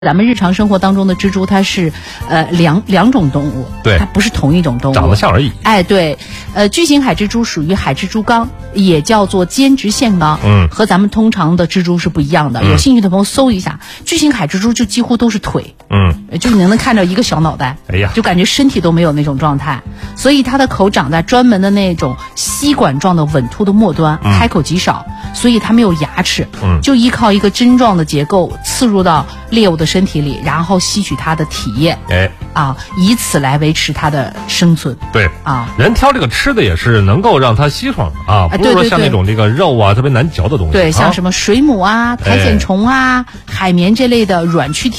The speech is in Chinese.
咱们日常生活当中的蜘蛛，它是两种动物， 对， 它不是同一种动物， 长得像而已。 哎，对，巨型海蜘蛛属于海蜘蛛纲，也叫做尖直线纲，和咱们通常的蜘蛛是不一样的。有兴趣的朋友搜一下，巨型海蜘蛛就几乎都是腿，就你能看到一个小脑袋， 哎呀， 就感觉身体都没有那种状态，所以它的口长在专门的那种吸管状的稳凸的末端，开口极少，所以它没有牙齿，就依靠一个针状的结构刺入到猎物的身体里，然后吸取它的体液，以此来维持它的生存。 对啊，人挑这个吃的也是能够让它稀爽啊，不是说像那种这个肉啊特别难嚼的东西。 对，像什么水母啊、苔藓虫啊、海绵这类的软躯体